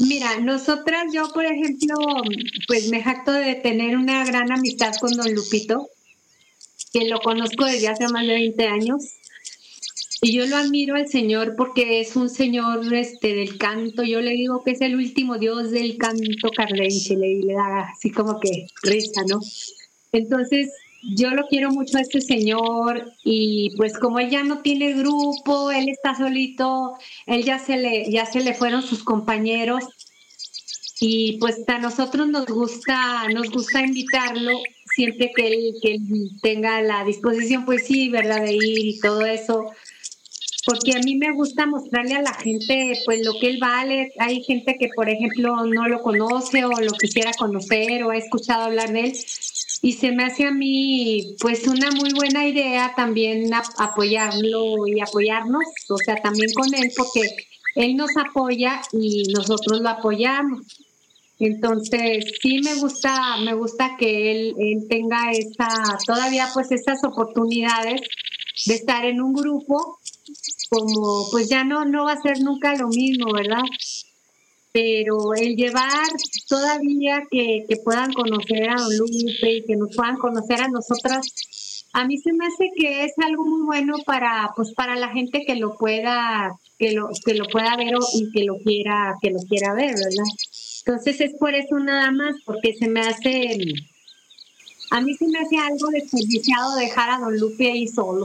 Mira, nosotras, yo por ejemplo, pues me jacto de tener una gran amistad con don Lupito, que lo conozco desde hace más de 20 años. Y yo lo admiro al señor porque es un señor del canto. Yo le digo que es el último dios del canto cardenche, le da así como que risa, ¿no? Entonces, yo lo quiero mucho a este señor y pues como él ya no tiene grupo, él está solito, él ya se le fueron sus compañeros y pues a nosotros nos gusta invitarlo siempre que él tenga la disposición, pues sí, ¿verdad? De ir y todo eso, porque a mí me gusta mostrarle a la gente pues lo que él vale. Hay gente que, por ejemplo, no lo conoce o lo quisiera conocer o ha escuchado hablar de él y se me hace a mí pues una muy buena idea también apoyarlo y apoyarnos, o sea, también con él porque él nos apoya y nosotros lo apoyamos. Entonces, sí me gusta que él tenga todavía pues estas oportunidades de estar en un grupo, como pues ya no va a ser nunca lo mismo, ¿verdad? Pero el llevar todavía que puedan conocer a don Lupe y que nos puedan conocer a nosotras, a mí se me hace que es algo muy bueno pues para la gente que lo pueda ver y que lo quiera ver, ¿verdad? Entonces es por eso nada más, porque a mí se me hace algo desperdiciado dejar a don Lupe ahí solo.